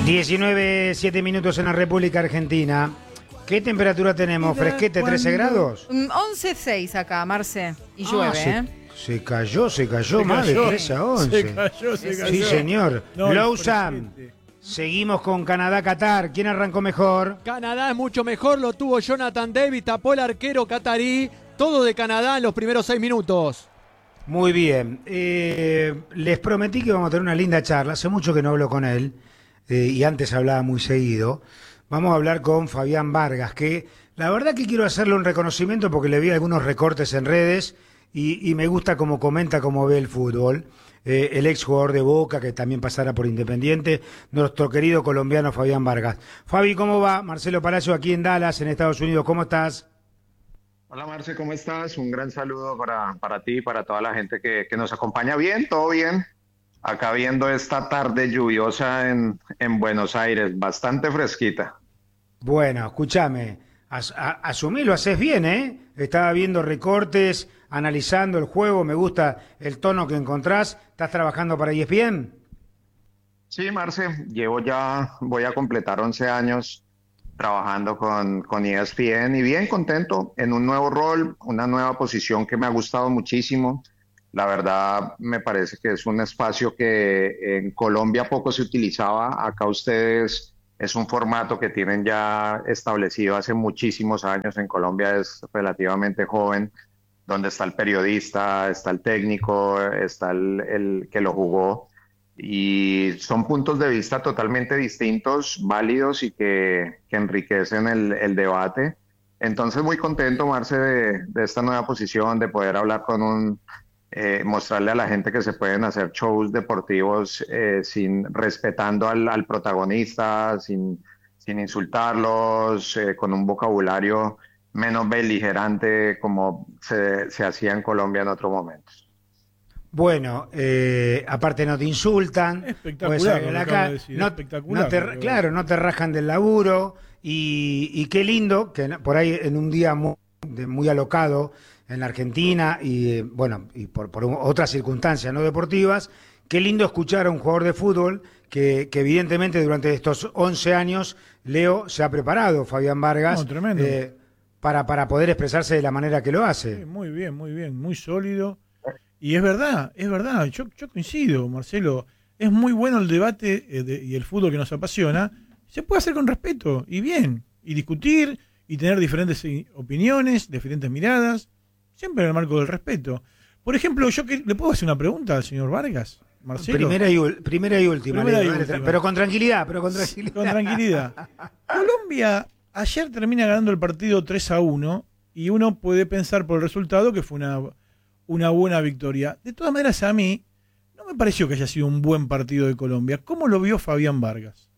19, 7 minutos en la República Argentina. ¿Qué temperatura tenemos? ¿Fresquete, 13 grados? 11,6 acá, Marce. Y llueve, Se cayó más de 13 a 11. Se cayó. Sí, señor. No, Low Sam. Seguimos con Canadá-Qatar. ¿Quién arrancó mejor? Canadá es mucho mejor, lo tuvo Jonathan David, tapó el arquero catarí. Todo de Canadá en los primeros 6 minutos. Muy bien. Les prometí que vamos a tener una linda charla. Hace mucho que no hablo con él. Y antes hablaba muy seguido. Vamos a hablar con Fabián Vargas, que la verdad que quiero hacerle un reconocimiento porque le vi algunos recortes en redes y me gusta cómo comenta, cómo ve el fútbol. El ex jugador de Boca, que también pasara por Independiente, nuestro querido colombiano Fabián Vargas. Fabi, ¿cómo va? Marcelo Palacio aquí en Dallas, en Estados Unidos, ¿cómo estás? Hola Marce, ¿cómo estás? Un gran saludo para ti y para toda la gente que nos acompaña. Bien, todo bien. Acá viendo esta tarde lluviosa en Buenos Aires, bastante fresquita. Bueno, escúchame, asumí, lo haces bien, ¿eh? Estaba viendo recortes, analizando el juego, me gusta el tono que encontrás. ¿Estás trabajando para ESPN? Sí, Marce, voy a completar 11 años trabajando con ESPN y bien contento en un nuevo rol, una nueva posición que me ha gustado muchísimo. La verdad, me parece que es un espacio que en Colombia poco se utilizaba. Acá ustedes es un formato que tienen ya establecido hace muchísimos años. En Colombia es relativamente joven, donde está el periodista, está el técnico, está el que lo jugó. Y son puntos de vista totalmente distintos, válidos y que enriquecen el debate. Entonces, muy contento, Marce, de esta nueva posición, de poder hablar con mostrarle a la gente que se pueden hacer shows deportivos respetando al protagonista, sin insultarlos, con un vocabulario menos beligerante como se hacía en Colombia en otros momentos. Bueno, aparte no te insultan, espectacular, claro, no te rajan del laburo y qué lindo que por ahí en un día muy alocado en la Argentina y por otras circunstancias no deportivas, qué lindo escuchar a un jugador de fútbol que evidentemente durante estos 11 años, Leo, se ha preparado, Fabián Vargas, tremendo. Para poder expresarse de la manera que lo hace. Sí, muy bien, muy sólido. Y es verdad, yo coincido, Marcelo, es muy bueno el debate y el fútbol que nos apasiona, se puede hacer con respeto y bien, y discutir y tener diferentes opiniones, diferentes miradas, siempre en el marco del respeto. Por ejemplo, ¿le puedo hacer una pregunta al señor Vargas, Marcelo? Primera y última. Pero con tranquilidad, Con tranquilidad. Colombia ayer termina ganando el partido 3-1 y uno puede pensar por el resultado que fue una buena victoria. De todas maneras, a mí no me pareció que haya sido un buen partido de Colombia. ¿Cómo lo vio Fabián Vargas?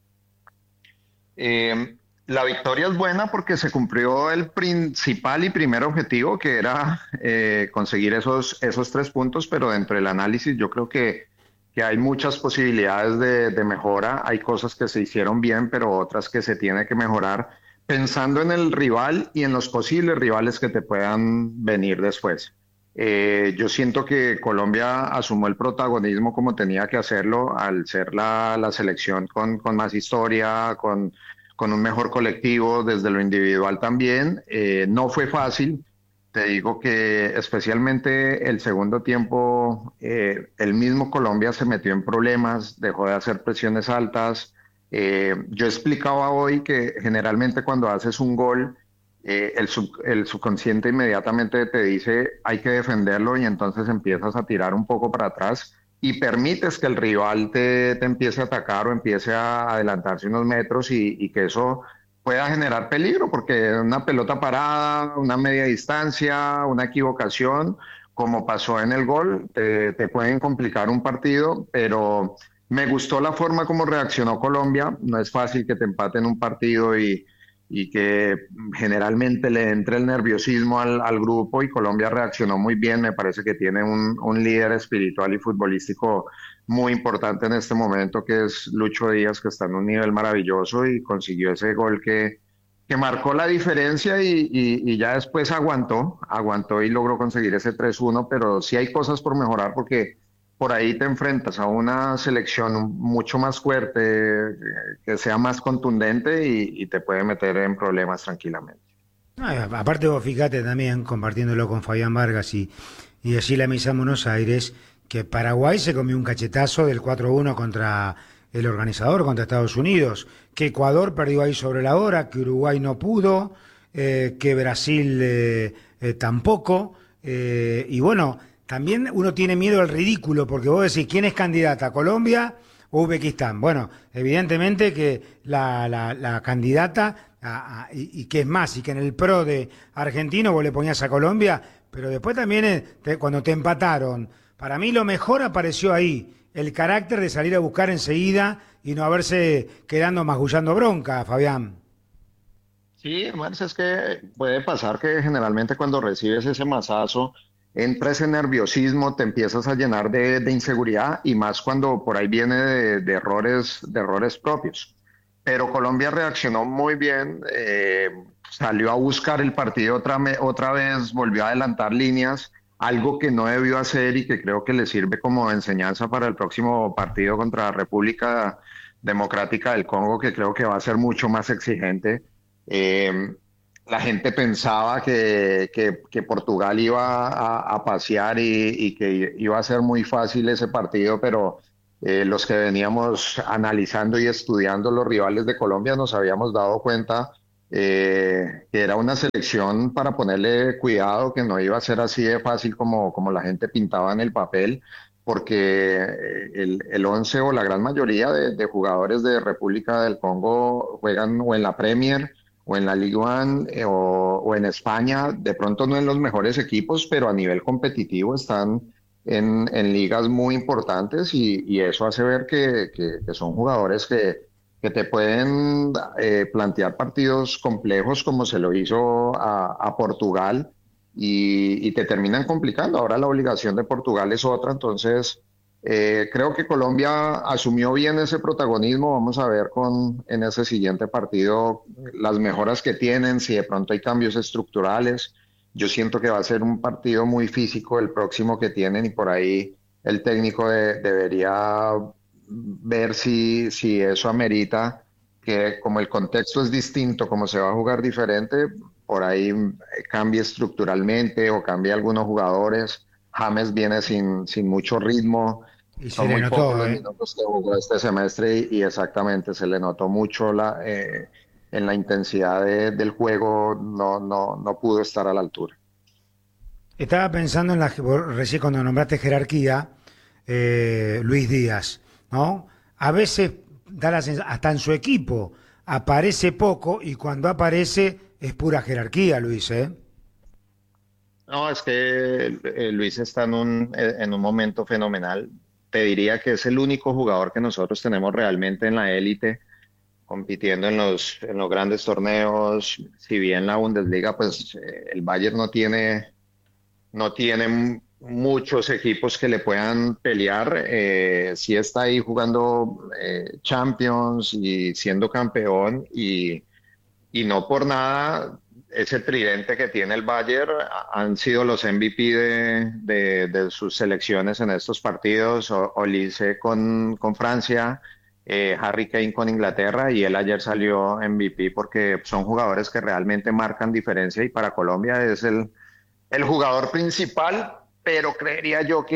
La victoria es buena porque se cumplió el principal y primer objetivo, que era conseguir esos 3 puntos, pero dentro del análisis yo creo que hay muchas posibilidades de mejora. Hay cosas que se hicieron bien, pero otras que se tiene que mejorar, pensando en el rival y en los posibles rivales que te puedan venir después. Yo siento que Colombia asumió el protagonismo como tenía que hacerlo al ser la selección con más historia, con un mejor colectivo, desde lo individual también. No fue fácil, te digo que especialmente el segundo tiempo, el mismo Colombia se metió en problemas, dejó de hacer presiones altas. Yo explicaba hoy que generalmente cuando haces un gol, el subconsciente inmediatamente te dice hay que defenderlo y entonces empiezas a tirar un poco para atrás y permites que el rival te empiece a atacar o empiece a adelantarse unos metros y que eso pueda generar peligro, porque una pelota parada, una media distancia, una equivocación, como pasó en el gol, te pueden complicar un partido, pero me gustó la forma como reaccionó Colombia. No es fácil que te empaten un partido y que generalmente le entre el nerviosismo al grupo, y Colombia reaccionó muy bien. Me parece que tiene un líder espiritual y futbolístico muy importante en este momento, que es Lucho Díaz, que está en un nivel maravilloso y consiguió ese gol que marcó la diferencia y ya después aguantó y logró conseguir ese 3-1, pero sí hay cosas por mejorar porque por ahí te enfrentas a una selección mucho más fuerte, que sea más contundente y te puede meter en problemas tranquilamente. No, aparte vos fíjate también, compartiéndolo con Fabián Vargas y allí la misa en Buenos Aires, que Paraguay se comió un cachetazo del 4-1 contra el organizador, contra Estados Unidos, que Ecuador perdió ahí sobre la hora, que Uruguay no pudo, que Brasil tampoco, y bueno, también uno tiene miedo al ridículo, porque vos decís, ¿quién es candidata? ¿Colombia o Uzbekistán? Bueno, evidentemente que la candidata, y que es más, y que en el PRO de argentino vos le ponías a Colombia, pero después también cuando te empataron, para mí lo mejor apareció ahí, el carácter de salir a buscar enseguida y no haberse quedando magullando bronca, Fabián. Sí, Marce, es que puede pasar que generalmente cuando recibes ese mazazo, entra ese nerviosismo, te empiezas a llenar de inseguridad y más cuando por ahí viene de errores propios. Pero Colombia reaccionó muy bien, salió a buscar el partido otra vez, volvió a adelantar líneas, algo que no debió hacer y que creo que le sirve como enseñanza para el próximo partido contra la República Democrática del Congo, que creo que va a ser mucho más exigente. La gente pensaba que Portugal iba a pasear y que iba a ser muy fácil ese partido, pero los que veníamos analizando y estudiando los rivales de Colombia nos habíamos dado cuenta que era una selección para ponerle cuidado, que no iba a ser así de fácil como la gente pintaba en el papel, porque el 11 o la gran mayoría de jugadores de República del Congo juegan o en la Premier o en la Ligue 1 o en España, de pronto no en los mejores equipos, pero a nivel competitivo están en ligas muy importantes y eso hace ver que son jugadores que te pueden plantear partidos complejos como se lo hizo a Portugal y te terminan complicando. Ahora la obligación de Portugal es otra, entonces creo que Colombia asumió bien ese protagonismo. Vamos a ver en ese siguiente partido las mejoras que tienen, si de pronto hay cambios estructurales. Yo siento que va a ser un partido muy físico el próximo que tienen y por ahí el técnico debería ver si eso amerita, que como el contexto es distinto, como se va a jugar diferente, por ahí cambie estructuralmente o cambie algunos jugadores. James viene sin mucho ritmo. Y se Son le muy notó, pocos los minutos que jugó este semestre y exactamente se le notó mucho en la intensidad del juego, no pudo estar a la altura. Estaba pensando en recién cuando nombraste jerarquía, Luis Díaz, ¿no? A veces hasta en su equipo aparece poco y cuando aparece es pura jerarquía, Luis, ¿eh? No, es que Luis está en un momento fenomenal. Te diría que es el único jugador que nosotros tenemos realmente en la élite, compitiendo en los grandes torneos. Si bien la Bundesliga, pues el Bayern no tiene muchos equipos que le puedan pelear. Sí está ahí jugando Champions y siendo campeón y no por nada ese tridente que tiene el Bayern han sido los MVP de sus selecciones en estos partidos. Olise con Francia, Harry Kane con Inglaterra y él ayer salió MVP porque son jugadores que realmente marcan diferencia y para Colombia es el jugador principal, pero creería yo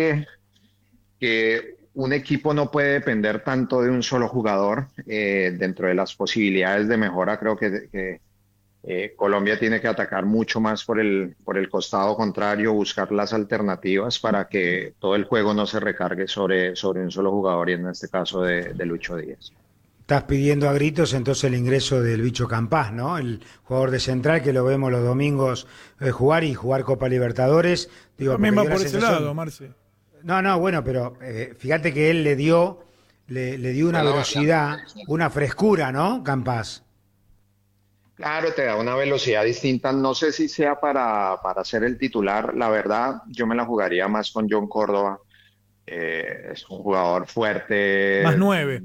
que un equipo no puede depender tanto de un solo jugador. Dentro de las posibilidades de mejora, creo que Colombia tiene que atacar mucho más por el costado contrario, buscar las alternativas para que todo el juego no se recargue sobre un solo jugador y en este caso de Lucho Díaz. Estás pidiendo a gritos entonces el ingreso del Bicho Campás, ¿no? El jugador de Central que lo vemos los domingos jugar Copa Libertadores. Digo, también va por ese sensación... lado, Marce. No, bueno, pero fíjate que él le dio una velocidad, una frescura, ¿no? Campás. Claro, te da una velocidad distinta. No sé si sea para ser el titular. La verdad, yo me la jugaría más con John Córdoba. Es un jugador fuerte. Más 9.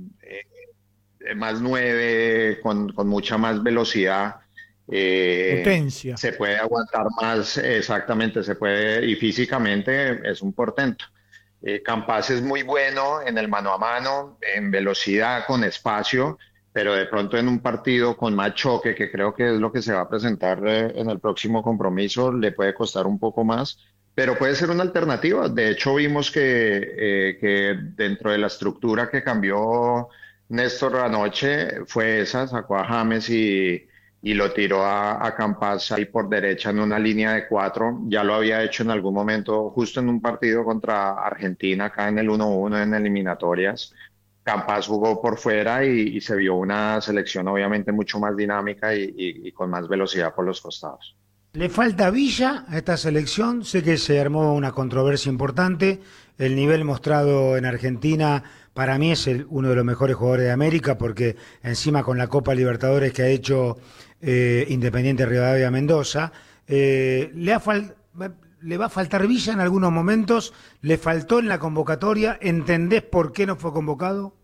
Más 9, con mucha más velocidad. Potencia. Se puede aguantar más, exactamente, se puede, y físicamente es un portento. Campas es muy bueno en el mano a mano, en velocidad, con espacio, pero de pronto en un partido con más choque, que creo que es lo que se va a presentar en el próximo compromiso, le puede costar un poco más, pero puede ser una alternativa. De hecho, vimos que dentro de la estructura que cambió Néstor anoche fue esa, sacó a James y lo tiró a Campas ahí por derecha en una línea de cuatro. Ya lo había hecho en algún momento, justo en un partido contra Argentina, acá en el 1-1 en eliminatorias. Campas jugó por fuera y se vio una selección obviamente mucho más dinámica y con más velocidad por los costados. Le falta Villa a esta selección, sé que se armó una controversia importante, el nivel mostrado en Argentina para mí es uno de los mejores jugadores de América porque encima con la Copa Libertadores que ha hecho Independiente Rivadavia Mendoza, le va a faltar Villa en algunos momentos, le faltó en la convocatoria, ¿entendés por qué no fue convocado?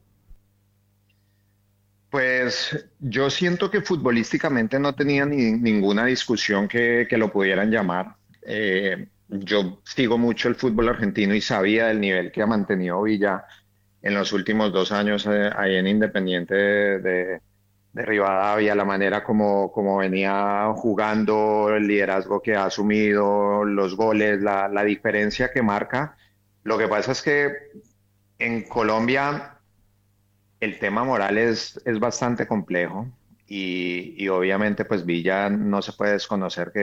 Pues yo siento que futbolísticamente no tenía ninguna discusión que lo pudieran llamar. Yo sigo mucho el fútbol argentino y sabía del nivel que ha mantenido Villa en los últimos 2 años ahí en Independiente de Rivadavia, la manera como venía jugando, el liderazgo que ha asumido, los goles, la diferencia que marca. Lo que pasa es que en Colombia el tema moral es bastante complejo y obviamente pues Villa no se puede desconocer que